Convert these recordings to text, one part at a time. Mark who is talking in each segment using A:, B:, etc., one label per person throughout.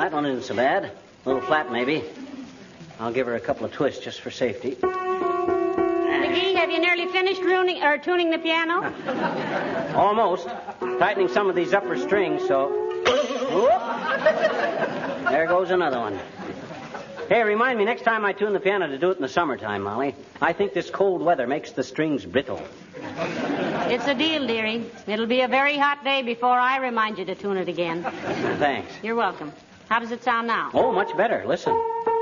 A: that one isn't so bad. A little flat, maybe. I'll give her a couple of twists just for safety.
B: McGee, have you nearly finished tuning the piano?
A: Almost. Tightening some of these upper strings, so... Whoop. There goes another one. Hey, remind me next time I tune the piano to do it in the summertime, Molly. I think this cold weather makes the strings brittle.
B: It's a deal, dearie. It'll be a very hot day before I remind you to tune it again.
A: Thanks.
B: You're welcome. How does it sound now?
A: Oh, much better. Listen.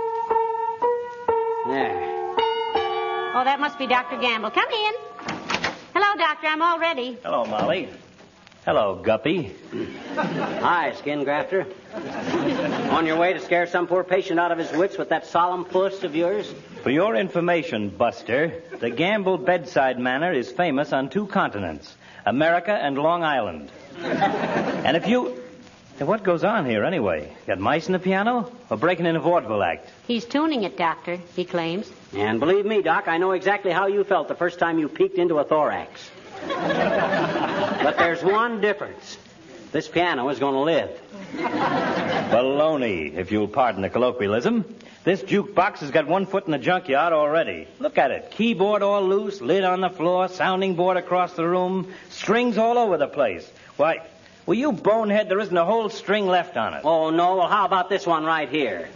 A: There.
B: Oh, that must be Dr. Gamble. Come in. Hello, Doctor. I'm all ready.
C: Hello, Molly. Hello, Guppy.
A: Hi, skin grafter. On your way to scare some poor patient out of his wits with that solemn puss of yours?
C: For your information, Buster, the Gamble bedside manner is famous on 2 continents, America and Long Island. And if you... What goes on here, anyway? Got mice in the piano? Or breaking in a vaudeville act?
B: He's tuning it, Doctor, he claims.
A: And believe me, Doc, I know exactly how you felt the first time you peeked into a thorax. But there's one difference. This piano is going to live.
C: Baloney, if you'll pardon the colloquialism. This jukebox has got 1 foot in the junkyard already. Look at it. Keyboard all loose, lid on the floor, sounding board across the room, strings all over the place. Why, well, you bonehead, there isn't a whole string left on it.
A: Oh, no? Well, how about this one right here?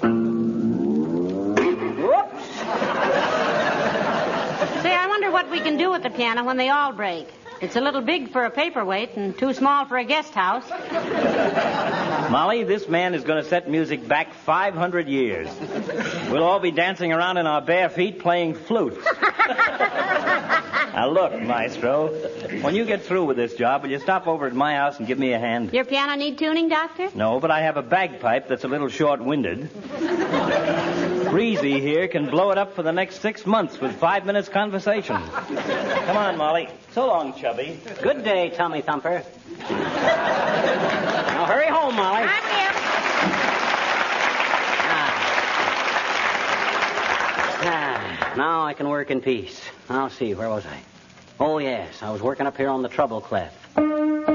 A: Whoops.
B: Say, I wonder what we can do with the piano when they all break. It's a little big for a paperweight and too small for a guest house.
C: Molly, this man is going to set music back 500 years. We'll all be dancing around in our bare feet playing flutes. Now, look, Maestro, when you get through with this job, will you stop over at my house and give me a hand?
B: Your piano need tuning, Doctor?
C: No, but I have a bagpipe that's a little short-winded. Breezy here can blow it up for the next 6 months with 5 minutes conversation. Come on, Molly. So long, Chubby.
A: Good day, Tummy Thumper. Now, hurry home, Molly.
B: I'm here.
A: Now I can work in peace. I'll see, where was I? Oh, yes, I was working up here on the treble clef.